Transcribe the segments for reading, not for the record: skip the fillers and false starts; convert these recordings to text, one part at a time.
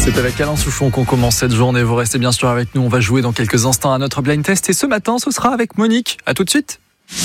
C'est avec Alain Souchon qu'on commence cette journée. Vous restez bien sûr avec nous. On va jouer dans quelques instants à notre blind test. Et ce matin, ce sera avec Monique. À tout de suite.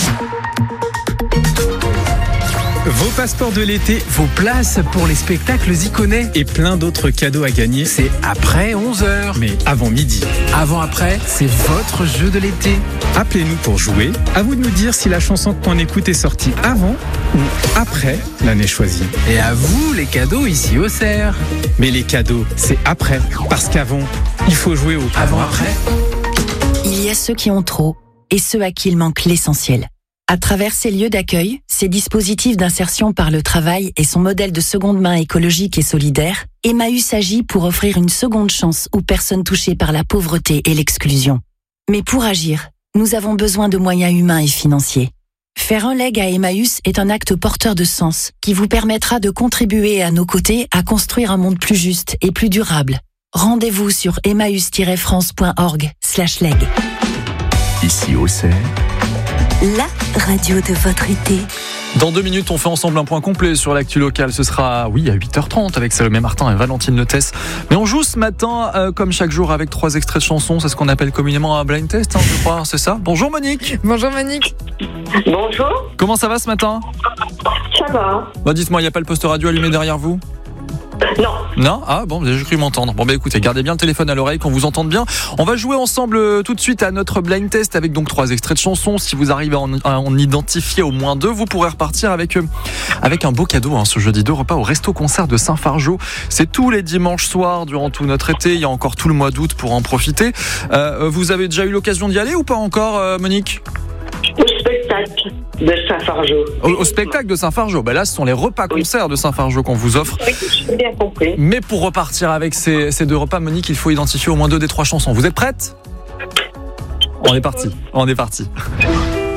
Vos passeports de l'été, vos places pour les spectacles Iconet et plein d'autres cadeaux à gagner, c'est après 11h. Mais avant midi. Avant-après, c'est votre jeu de l'été. Appelez-nous pour jouer. À vous de nous dire si la chanson qu'on écoute est sortie avant ou après l'année choisie. Et à vous, les cadeaux ici au CERF. Mais les cadeaux, c'est après. Parce qu'avant, il faut jouer au Avant-après. Il y a ceux qui ont trop et ceux à qui il manque l'essentiel. À travers ces lieux d'accueil, ces dispositifs d'insertion par le travail et son modèle de seconde main écologique et solidaire, Emmaüs agit pour offrir une seconde chance aux personnes touchées par la pauvreté et l'exclusion. Mais pour agir, nous avons besoin de moyens humains et financiers. Faire un leg à Emmaüs est un acte porteur de sens qui vous permettra de contribuer à nos côtés à construire un monde plus juste et plus durable. Rendez-vous sur emmaüs-france.org/leg. Ici au CERF. La radio de votre été. Dans 2 minutes, on fait ensemble un point complet sur l'actu locale. Ce sera, à 8h30 avec Salomé Martin et Valentine Lettès. Mais on joue ce matin, comme chaque jour, avec 3 extraits de chansons. C'est ce qu'on appelle communément un blind test, je crois, c'est ça? Bonjour Monique. Bonjour Monique. Bonjour, Comment ça va ce matin? ça va? Dites-moi, il n'y a pas le poste radio allumé derrière vous? Non, Non? Ah bon, j'ai cru m'entendre. Bon écoutez, gardez bien le téléphone à l'oreille qu'on vous entende bien. On va jouer ensemble tout de suite à notre blind test avec donc 3 extraits de chansons. Si vous arrivez à en identifier au moins 2, vous pourrez repartir avec un beau cadeau ce jeudi, 2 repas au Resto-Concert de Saint-Fargeau. C'est tous les dimanches soirs durant tout notre été. Il y a encore tout le mois d'août pour en profiter. Vous avez déjà eu l'occasion d'y aller ou pas encore, Monique? au spectacle de Saint-Fargeau. Au spectacle de Saint-Fargeau. Là, ce sont les repas-concerts de Saint-Fargeau qu'on vous offre. Oui, j'ai bien compris. Mais pour repartir avec ces 2 repas, Monique, il faut identifier au moins 2 des 3 chansons. Vous êtes prête? On est parti.